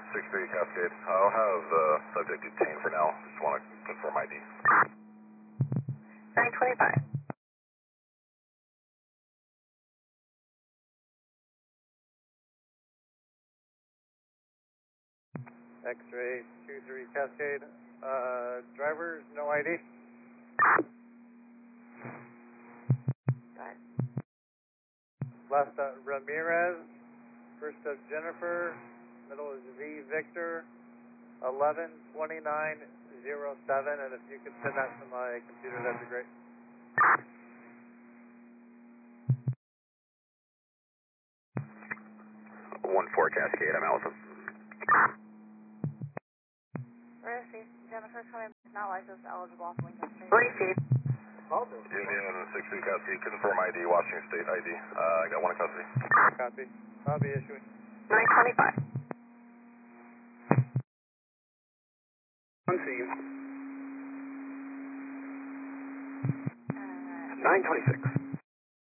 6-3 Cascade. I'll have the subject detained for now. Just want to confirm ID. 925. X-ray 23 Cascade. Drivers, no ID. Last Ramirez, first of Jennifer, middle is V Victor, 112907, and if you could send that to my computer, that'd be great. 1-4 Cascade, I'm Allison. Received. Jennifer coming not licensed, eligible off Lincoln State. Received. Union 6-3 Cascade, confirm ID, Washington State ID. I got one in custody. Copy. I'll be issuing. 925. On scene. 926.